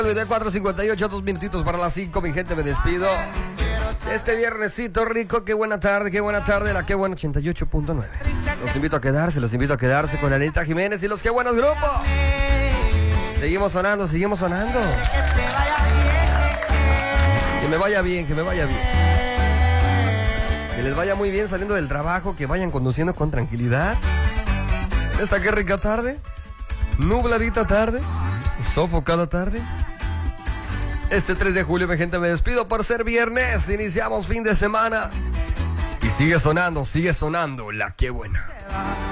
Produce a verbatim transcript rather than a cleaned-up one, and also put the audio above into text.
De cuatro cincuenta y ocho, dos minutitos para las cinco, mi gente, me despido. Este viernesito rico, qué buena tarde, qué buena tarde, la Qué Buena ochenta y ocho punto nueve. Los invito a quedarse, los invito a quedarse con Anita Jiménez y los Qué Buenos Grupos. Seguimos sonando, seguimos sonando. Que me vaya bien, que me vaya bien. Que les vaya muy bien saliendo del trabajo, que vayan conduciendo con tranquilidad. Esta qué rica tarde, nubladita tarde, sofocada tarde. Este tres de julio, mi gente, me despido por ser viernes. Iniciamos fin de semana. Y sigue sonando, sigue sonando la Qué Buena.